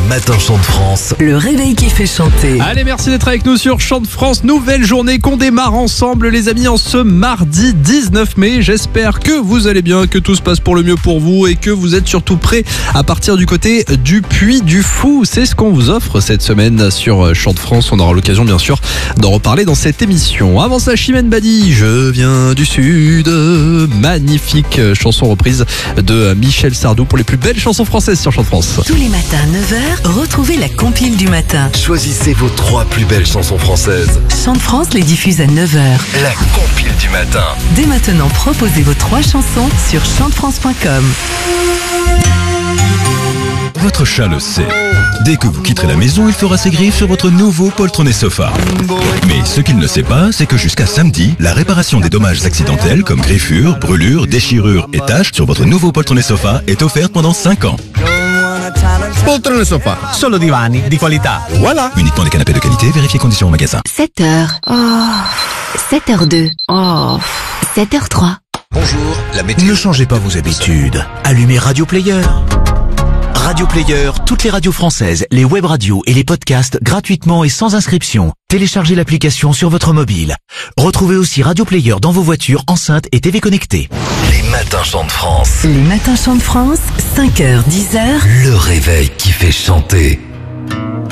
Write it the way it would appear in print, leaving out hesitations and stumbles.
matin Chant de France. Le réveil qui fait chanter. Allez, merci d'être avec nous sur Chant de France. Nouvelle journée qu'on démarre ensemble, les amis, en ce mardi 19 mai. J'espère que vous allez bien, que tout se passe pour le mieux pour vous et que vous êtes surtout prêts à partir du côté du Puy du Fou. C'est ce qu'on vous offre cette semaine sur Chant de France. On aura l'occasion, bien sûr, d'en reparler dans cette émission. Avant ça, Chimène Badi, je viens du Sud. Magnifique chanson reprise de Michel Sardou pour les plus belles chansons françaises sur Chant de France. Tous les matins à 9h, retrouvez la compile du matin. Choisissez vos 3 plus belles chansons françaises. Chant de France les diffuse à 9h. La compile du matin. Dès maintenant, proposez vos 3 chansons sur chantefrance.com. Votre chat le sait. Dès que vous quitterez la maison, il fera ses griffes sur votre nouveau poltronné sofa. Mais ce qu'il ne sait pas, c'est que jusqu'à samedi, la réparation des dommages accidentels comme griffures, brûlures, déchirures et taches sur votre nouveau poltronné sofa est offerte pendant 5 ans. Poltrone sofa, solo divani di qualità. Voilà. Uniquement des canapés de qualité, vérifiez conditions au magasin. 7h. Oh. 7h02. Oh. 7h03. Bonjour, la météo. Ne changez pas vos habitudes. Allumez Radio Player. Radio Player, toutes les radios françaises, les web radios et les podcasts gratuitement et sans inscription. Téléchargez l'application sur votre mobile. Retrouvez aussi Radio Player dans vos voitures, enceintes et TV connectées. Les matins Chant de France. Les matins Chant de France, 5h, 10h. Le réveil qui fait chanter.